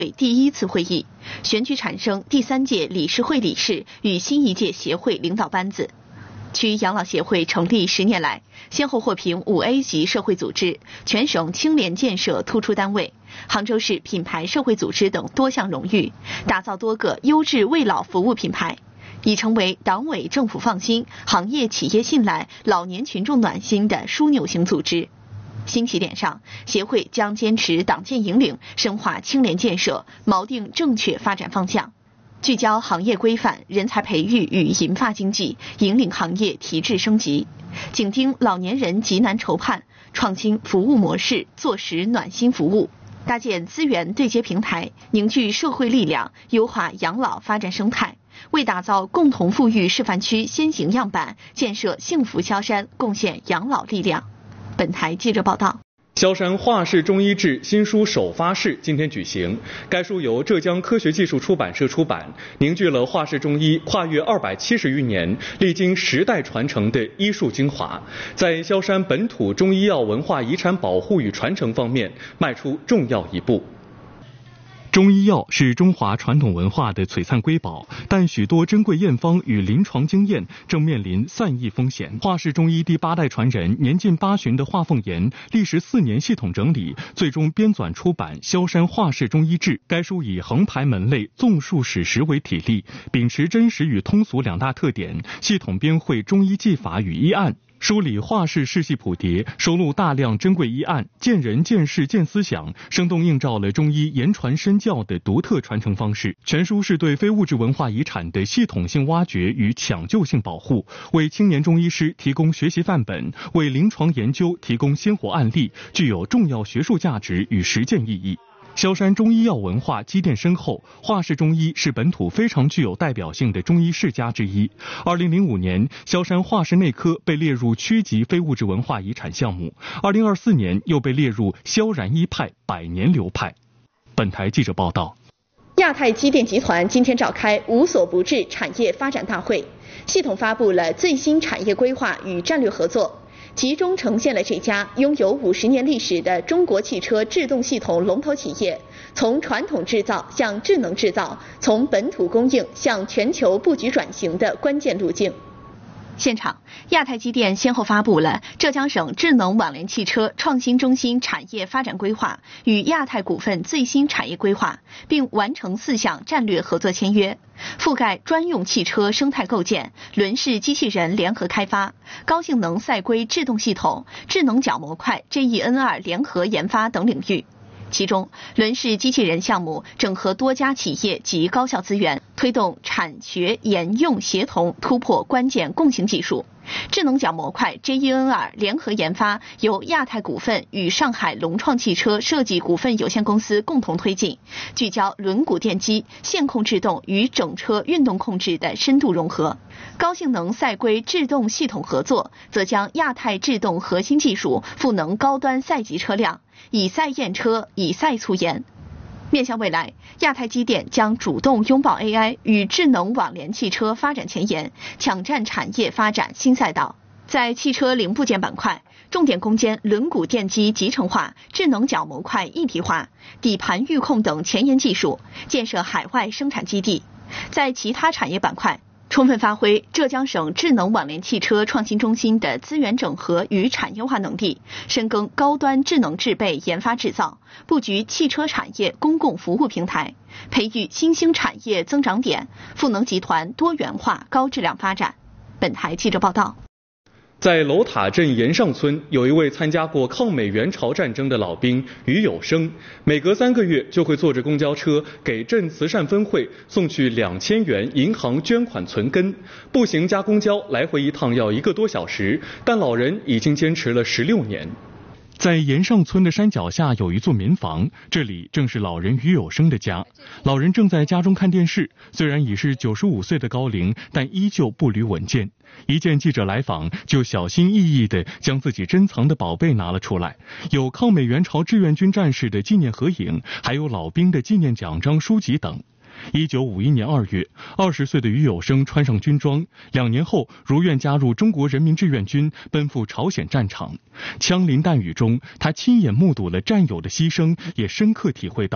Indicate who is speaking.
Speaker 1: 第一次会议，选举产生第3届理事会理事与新一届协会领导班子。区养老协会成立10年来，先后获评5A 级社会组织、全省青联建设突出单位、杭州市品牌社会组织等多项荣誉，打造多个优质为老服务品牌，已成为党委政府放心、行业企业信赖、老年群众暖心的枢纽型组织。新起点上，协会将坚持党建引领，深化青联建设，锚定正确发展方向，聚焦行业规范、人才培育与银发经济，引领行业提质升级，紧盯老年人急难愁盼，创新服务模式，做实暖心服务，搭建资源对接平台，凝聚社会力量，优化养老发展生态，为打造共同富裕示范区先行样板，建设幸福萧山贡献养老力量。本台记者报道。
Speaker 2: 萧山华氏中医志新书首发式今天举行，该书由浙江科学技术出版社出版，凝聚了华氏中医跨越270余年、历经10代传承的医术精华，在萧山本土中医药文化遗产保护与传承方面迈出重要一步。中医药是中华传统文化的璀璨瑰宝，但许多珍贵验方与临床经验正面临散逸风险。华氏中医第8代传人年近80的华凤岩历时4年系统整理，最终编纂出版《萧山华氏中医志》。该书以横排门类、纵述史实为体例，秉持真实与通俗2大特点，系统编绘中医技法与医案。梳理华氏世系谱牒，收录大量珍贵医案，见人见事见思想，生动映照了中医言传身教的独特传承方式。全书是对非物质文化遗产的系统性挖掘与抢救性保护，为青年中医师提供学习范本，为临床研究提供鲜活案例，具有重要学术价值与实践意义。萧山中医药文化积淀深厚，华氏中医是本土非常具有代表性的中医世家之一。2005年，萧山华氏内科被列入区级非物质文化遗产项目，2024年又被列入萧然医派100年流派。本台记者报道。
Speaker 1: 亚太机电集团今天召开无所不至产业发展大会，系统发布了最新产业规划与战略合作，集中呈现了这家拥有50年历史的中国汽车制动系统龙头企业从传统制造向智能制造，从本土供应向全球布局转型的关键路径。现场，亚太机电先后发布了浙江省智能网联汽车创新中心产业发展规划与亚太股份最新产业规划，并完成4项战略合作签约，覆盖专用汽车生态构建、轮式机器人联合开发、高性能赛规制动系统、智能角模块 JEN2 联合研发等领域。其中，轮式机器人项目整合多家企业及高校资源，推动产学研用协同突破关键共性技术。智能角模块 JEN2 联合研发由亚太股份与上海龙创汽车设计股份有限公司共同推进，聚焦轮毂电机、线控制动与整车运动控制的深度融合。高性能赛规制动系统合作则将亚太制动核心技术赋能高端赛级车辆，以赛验车，以赛促研。面向未来，亚太机电将主动拥抱 AI 与智能网联汽车发展前沿，抢占产业发展新赛道。在汽车零部件板块，重点攻坚轮毂电机集成化、智能角模块一体化、底盘预控等前沿技术，建设海外生产基地。在其他产业板块，充分发挥浙江省智能网联汽车创新中心的资源整合与产业化能力，深耕高端智能制备研发制造，布局汽车产业公共服务平台，培育新兴产业增长点，赋能集团多元化高质量发展。本台记者报道。
Speaker 2: 在楼塔镇岩上村，有一位参加过抗美援朝战争的老兵于有生，每隔3个月就会坐着公交车给镇慈善分会送去2000元银行捐款存根，步行加公交来回一趟要1个多小时，但老人已经坚持了16年。在岩上村的山脚下有一座民房，这里正是老人于有生的家。老人正在家中看电视，虽然已是95岁的高龄，但依旧步履稳健。一见记者来访，就小心翼翼地将自己珍藏的宝贝拿了出来，有抗美援朝志愿军战士的纪念合影，还有老兵的纪念奖章、书籍等。1951年2月，20岁的于有生穿上军装，2年后如愿加入中国人民志愿军，奔赴朝鲜战场。枪林弹雨中，他亲眼目睹了战友的牺牲，也深刻体会到